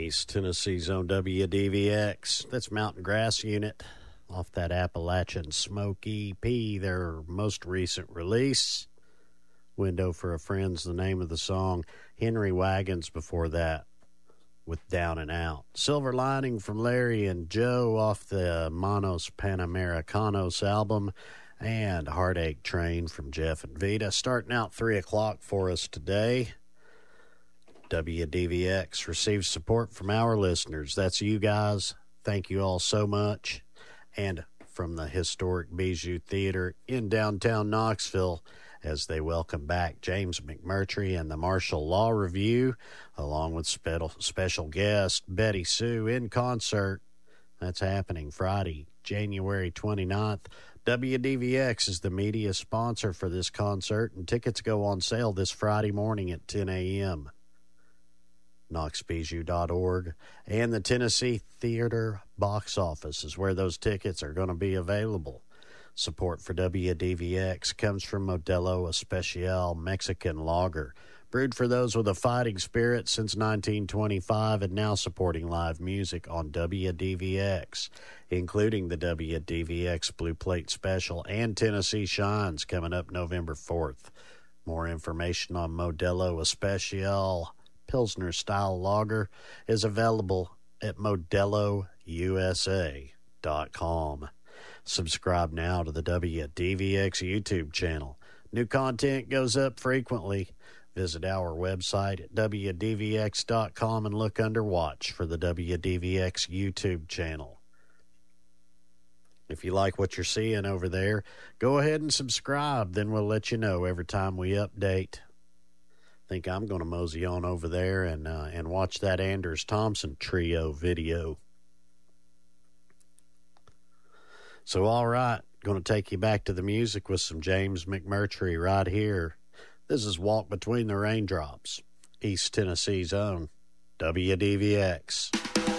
East Tennessee's own WDVX. That's Mountain Grass Unit off that Appalachian Smoke EP, their most recent release. Window for a Friend's the name of the song. Henry Wagons before that with Down and Out. Silver Lining from Larry and Joe off the Manos Panamericanos album. And Heartache Train from Jeff and Vita. Starting out 3 o'clock for us today. WDVX receives support from our listeners. That's you guys. Thank you all so much. And from the historic Bijou Theater in downtown Knoxville, as they welcome back James McMurtry and the Martial Law Review, along with special guest Betty Sue in concert. That's happening Friday, January 29th. WDVX is the media sponsor for this concert, and tickets go on sale this Friday morning at 10 a.m. knoxbijou.org, and the Tennessee Theater box office is where those tickets are going to be available. Support for WDVX comes from Modelo Especial Mexican Lager, brewed for those with a fighting spirit since 1925 and now supporting live music on WDVX, including the WDVX Blue Plate Special and Tennessee Shines coming up November 4th. More information on Modelo Especial Pilsner-style lager is available at modelousa.com. Subscribe now to the WDVX YouTube channel. New content goes up frequently. Visit our website at WDVX.com and look under Watch for the WDVX YouTube channel. If you like what you're seeing over there, go ahead and subscribe. Then we'll let you know every time we update. Think I'm going to mosey on over there and watch that Anders Thompson Trio video. So, all right, going to take you back to the music with some James McMurtry right here. This is Walk Between the Raindrops, East Tennessee's own WDVX.